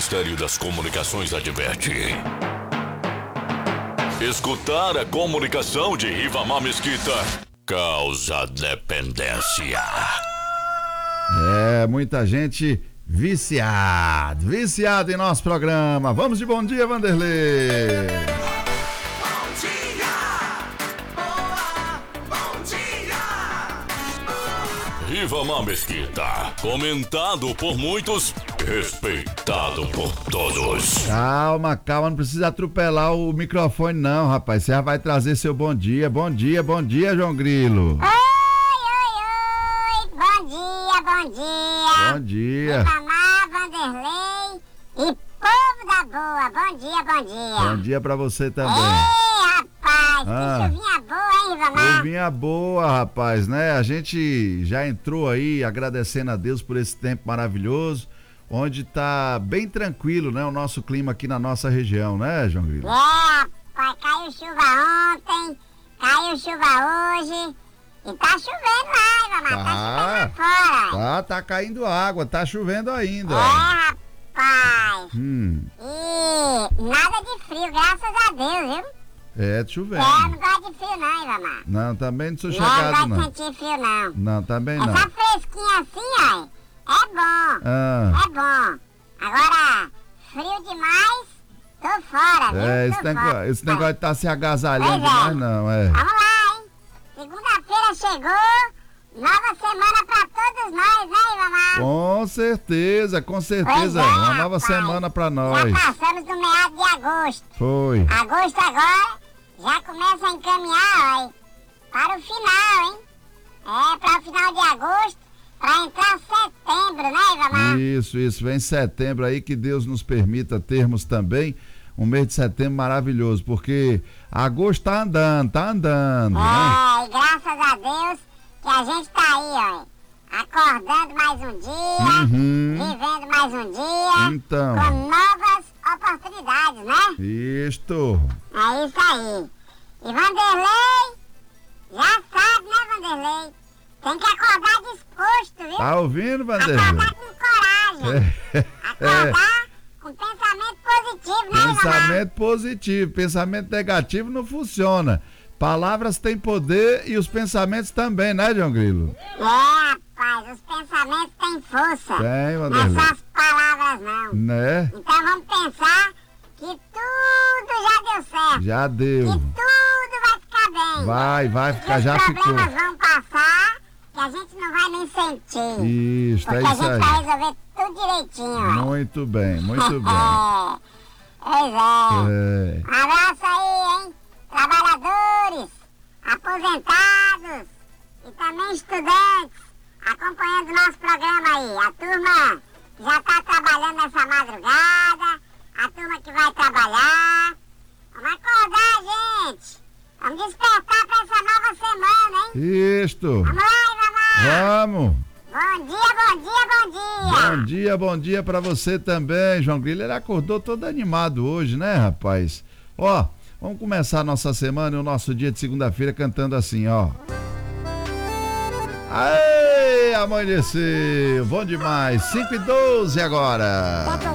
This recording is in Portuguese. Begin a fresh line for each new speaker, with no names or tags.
Ministério das Comunicações adverte. Escutar a comunicação de Rivamar Mesquita causa dependência.
Muita gente viciado em nosso programa. Vamos de bom dia, Vanderlei.
Bom dia, bom dia.
Rivamar Mesquita, comentado por muitos, respeitado por todos.
Calma, não precisa atropelar o microfone não, rapaz. Você já vai trazer seu bom dia. Bom dia, João Grilo.
Oi, bom dia.
Bom dia.
Rivamar, Vanderlei e povo da boa, bom dia.
Bom dia pra você também.
Ei, rapaz, que chuvinha boa, hein, Rivamar?
Chuvinha boa, rapaz, né? A gente já entrou aí agradecendo a Deus por esse tempo maravilhoso, onde tá bem tranquilo, né? O nosso clima aqui na nossa região, né, João Grilo?
Rapaz, caiu chuva ontem, caiu chuva hoje. E tá chovendo lá, Rivamar, tá chovendo lá fora.
Tá caindo água, tá chovendo ainda.
Rapaz.
Hum.
E nada de frio, graças a Deus, viu?
Chovendo.
Não gosto de frio não, Rivamar.
Não, também não sou chegado,
não. Não gosto de sentir frio, não.
Não, também não.
Essa fresquinha assim, ó, é bom. É bom. Agora, frio demais, tô fora, viu?
Esse negócio de tá se agasalhando
Pois
demais, não,
Vamos lá, hein? Segunda-feira chegou, nova semana pra todos nós, né, Rivamar?
Com certeza.
Pois
Uma nova
rapaz.
semana pra nós.
Já passamos do meado de agosto.
Foi.
Agosto agora já começa a encaminhar, ó, para o final, hein? Para o final de agosto, para entrar setembro, né, Rivamar?
Isso. Vem setembro aí, que Deus nos permita termos também um mês de setembro maravilhoso, porque agosto tá andando, né?
E graças a Deus que a gente tá aí, ó, acordando mais um dia, vivendo mais um dia,
Então.
com novas oportunidades, né?
Isto.
É isso aí. E Vanderlei, já sabe, né, Vanderlei? Tem que acordar disposto, viu?
Tá ouvindo, Vanderlei?
Acordar com coragem. Acordar com pensamento positivo, né, Rivamar?
Pensamento positivo, pensamento negativo não funciona. Palavras têm poder e os pensamentos também, né, João Grilo?
Rapaz, os pensamentos têm força.
Tem,
Não é
Vanderlei.
só as palavras, não.
Né?
Então vamos pensar que tudo já deu certo.
Já
Que
deu.
tudo vai ficar bem.
Vai ficar, já
os
ficou.
problemas vão passar, que a gente não vai nem sentir.
Isso,
porque
é
a
isso
gente
aí.
vai resolver tudo direitinho, ó.
Muito bem.
Pois é. Um abraço aí, hein? Trabalhadores, aposentados e também estudantes acompanhando o nosso programa aí. A turma já tá trabalhando nessa madrugada, a turma que vai trabalhar. Vamos acordar, gente. Vamos despertar pra essa nova semana, hein?
Isto.
Vamos lá, Rivamar.
Vamos.
Bom dia.
Bom dia pra você também, João Grilo. Ele acordou todo animado hoje, né, rapaz? Ó, vamos começar a nossa semana e o nosso dia de segunda-feira cantando assim, ó. Aê, amanheceu, bom demais. 5:12 agora.